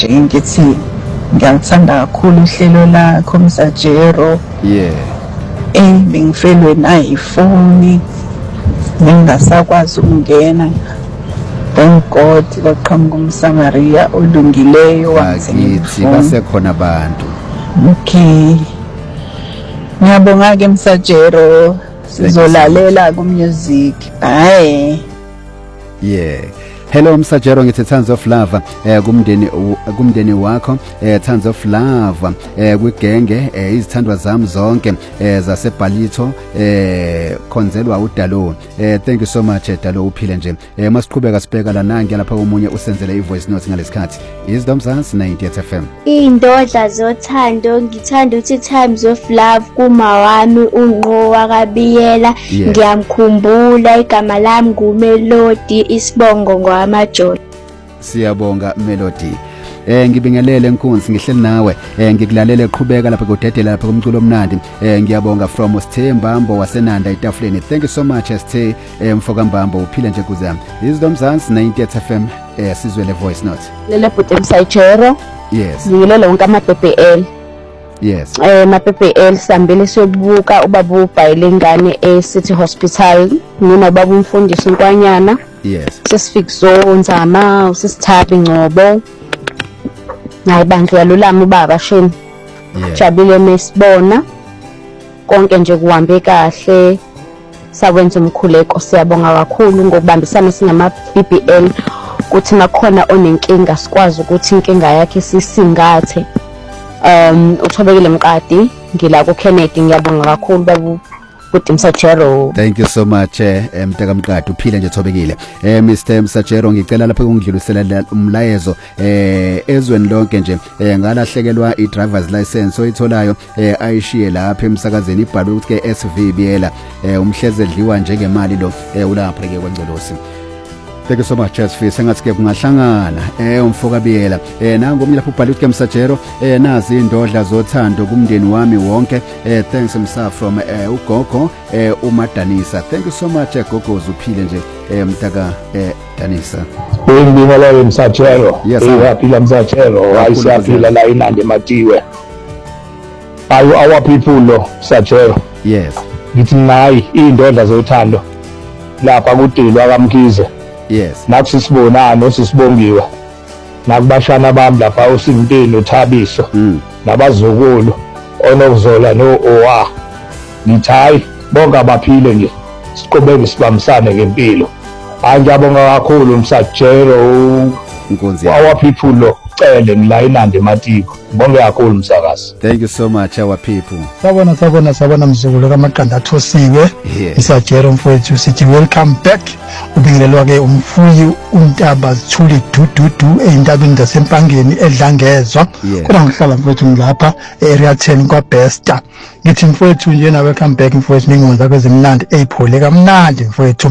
nje ngithi ngiyalithanda kakhulu ihlelo lakho Msajero. Bengifelwe nayifoni ngingasakwazi ukungena. Thank God kwaqhamuka umSamaria olungileyo wangithi basekhona abantu. Okay. Ngiyabonga ke Msajero, sizolalela ku music. Hayi. Hello Msajero, ngithi Tons of Love kumndeni wakho, Tons of Love kwigenge izithandwa zami zonke zaseBalito khonzelwa uDalo. Thank you so much Dalo, uphile nje. Masiqhubeka sibheka la nangi lapha umunye usenzele ivoice note ngalesikhathi. Isidom Mzansi 90 FM. Indodla zothando ngithanda uthi Times of Love kuma wami unqowa kabiyela, ngiyamkhumbula igama lami nguMelody Isibongo amajoni. Siyabonga Melody. Ngibingelele Nkunzi, ngihleli nawe. Ngikulalele qhubeka lapha kudedela lapha kumculo omnandi. Ngiyabonga from Sithembambo wasenanda etafuleni. Thank you so much Sithe Mfokambambo, uphile nje kuzami. Isidom Mzansi 90 FM sizwele voice note. Lele bhuti Msajero. Ngilele wonke ama-PPL. Ma-PPL sihambile siyobuka ubaba uBhayile ingane eCity Hospital. Mina ubaba umfundisi uNkwanyana. Sesifike Zonzama, usisithabi Ngcobo. Hayi bandla yalulama ubaba shini. Jabule mesibona. Konke nje kuhambe kahle. Sawenza umkhuleko, siyabonga kakhulu ngokubambisana singama-PPL ukuthi nakhona onenkinga sikwazi ukuthi inkinga yakhe sisingathe. Uthobekile Mqadi, ngila ku Kennedy, ngiyabonga kakhulu babu Bhuti Msajero. Thank you so much Mtaka Mqadi, uphile nje Thobekile. Mr Msajero, ngicela lapha ungidlulisela umlayezo ezweni lonke nje ngalahlekelwa i-driver's license oyitholayo ayishiye lapha emsakazeni ibhalwe ukuthi ke SVBela umhleze edliwa njengemali lo ulapha ke kweNgcelosi. Thank you so much Jasfi, sengathi ke kungahlangana umfokabiyela nangu lapho ubhale ukuthi ke Msajero nazi indodla zothando kumndeni wami wonke. Thanks Msa from uGogo uMadanisa. Thank you so much Gogo, uphile nje Mtaka Danisa. Ngibingelele Msajero. Uyaphila Msajero, ayisiyaphila la inande Matiwe. Our people lo Msajero. Ngithi nayi indodla zothando lapha kuDilwa kaMkhize. Nakuthi sibonana osisibongiwe nakubashana bami lapha uSintini uThabiso nabazukulu onokuzola no-OA. Ngithayi bonke abaphile nje siqhubeke sibambisane ngempilo. Ngiyabonga kakhulu Msajero, Nkunzi our people lo cele ngila inande Matiko. Bonke kakhulu msakazi. Thank you so much our people. Sabona mzukulu kaMaqanda athosiwe. Msajero mfowethu sithi welcome back. Ubingelelwa ke umfuyi uNtaba Zithuli dududu eintabeni zasempangeni edlangezwa. Kodwa ngihlala mfowethu ngilapha area 10 kwaBesta. Ngithi mfowethu nje na welcome back mfowethu ningonza kwezemnandi eyiphole kamnandi mfowethu.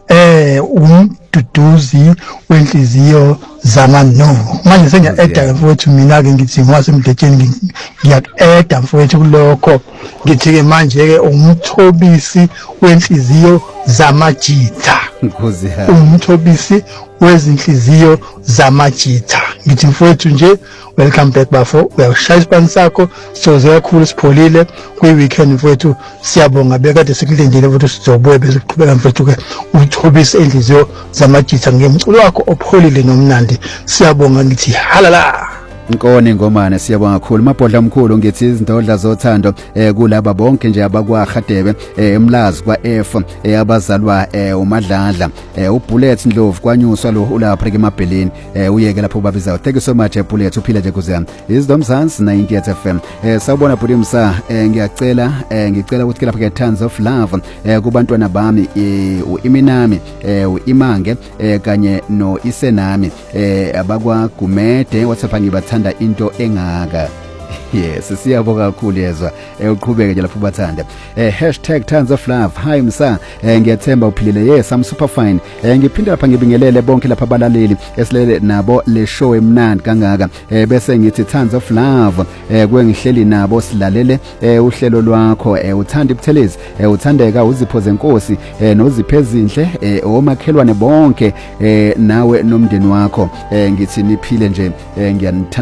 Duduzi wenhliziyo zamano. Manje sengiya-eda mfowethu mina ke ngithi ngwasemdletsheni ngiyak-eda mfowethu kulokho. Ngithi ke manje ke umthobisi wenhliziyo zamajitha. Umthobisi wezinhliziyo zamajitha. Ngithi mfowethu nje welcome back bafo. Uyashaya isibani sakho soze kakhulu sipholile kwi-weekend mfowethu. Siyabonga bekade sikulindile ukuthi sizobuye bese siqhubeka mfowethu ke uthobise inhliziyo zamajitha ngemculo wakho opholile nomnandi. Siyabonga ngithi halala. Nkone ngomane, siyabonga kakhulu mabhodla omkhulu. Ngithi izindodla zothando kulaba bonke nje abakwaHadebe eMlazi kwaF abazalwa uMadlandla uBullet Ndlovu kwanyuswa lo ulapha ke eMabheleni uyeke lapho babizayo. Thank you so much Bullet, uphile nje kuzami. Isidom Mzansi 90 FM. Sawubona Bhuti Msa, ngicela ukuthi lapha ke Tons of Love kubantwana bami uIminami uImange kanye no Isenami abakwa Gumede WhatsApp ngibathanda into engaka. Siyabonga kakhulu yezwa uqhubeke nje lapho bathanda. #Tons of Love. Hi Msa, ngiyathemba uphilile. Yes, I'm super fine. Ngiphinda lapha ngibingelele bonke lapha abalaleli esilele nabo le show emnandi kangaka. Bese ngithi Tons of Love kwengihleli nabo silalele uhlelo lwakho. Uthanda ibuthelezi, uthandeka uzipho zenkosi noziphe ezinhle omakhelwane bonke nawe nomndeni wakho. Ngithi niphile nje, ngiyanithanda